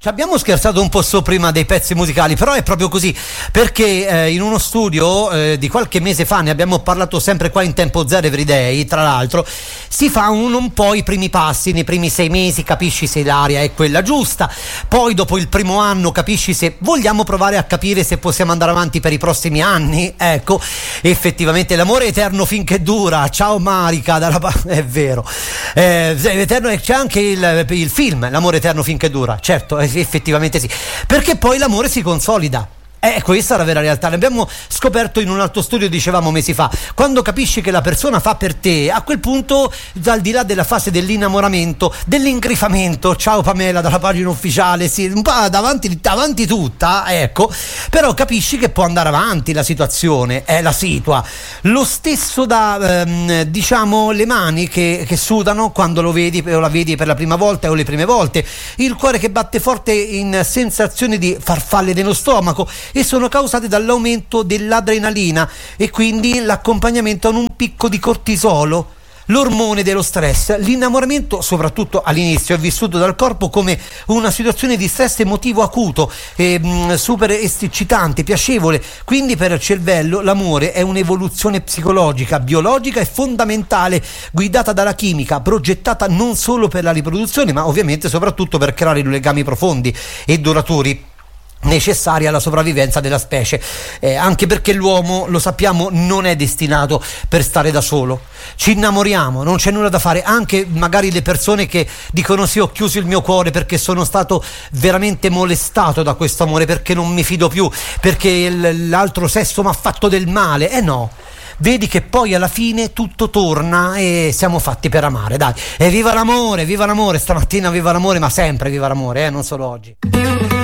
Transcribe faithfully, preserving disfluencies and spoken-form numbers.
Ci abbiamo scherzato un po' su prima dei pezzi musicali, però è proprio così, perché eh, in uno studio eh, di qualche mese fa, ne abbiamo parlato sempre qua in Tempo Zero Everyday, tra l'altro, si fa un, un po' i primi passi, nei primi sei mesi capisci se l'aria è quella giusta, poi dopo il primo anno capisci se vogliamo provare a capire se possiamo andare avanti per i prossimi anni, ecco, effettivamente l'amore eterno finché dura, ciao Marica, dalla pa- è vero, eh, eterno, c'è anche il, il film, l'amore eterno finché dura, certo, eh, effettivamente sì, perché poi l'amore si consolida. Eh, questa è la vera realtà, l'abbiamo scoperto in un altro studio, dicevamo mesi fa. Quando capisci che la persona fa per te, a quel punto, al di là della fase dell'innamoramento, dell'ingrifamento, ciao Pamela dalla pagina ufficiale, sì, un po' davanti, davanti tutta, ecco, però capisci che può andare avanti la situazione, è la situa. Lo stesso da, ehm, diciamo, le mani che, che sudano quando lo vedi o la vedi per la prima volta o le prime volte, il cuore che batte forte in sensazione di farfalle nello stomaco, e sono causate dall'aumento dell'adrenalina e quindi l'accompagnamento a un picco di cortisolo, l'ormone dello stress. L'innamoramento, soprattutto all'inizio, è vissuto dal corpo come una situazione di stress emotivo acuto, e, mh, super eccitante, piacevole. Quindi per il cervello l'amore è un'evoluzione psicologica, biologica e fondamentale, guidata dalla chimica, progettata non solo per la riproduzione, ma ovviamente soprattutto per creare legami profondi e duraturi necessari alla sopravvivenza della specie, eh, anche perché l'uomo, lo sappiamo, non è destinato per stare da solo. Ci innamoriamo, non c'è nulla da fare. Anche magari le persone che dicono sì, ho chiuso il mio cuore perché sono stato veramente molestato da questo amore, perché non mi fido più, perché l'altro sesso mi ha fatto del male. Eh no, vedi che poi alla fine tutto torna e siamo fatti per amare, dai. E viva l'amore, viva l'amore, stamattina viva l'amore, ma sempre viva l'amore, eh, non solo oggi.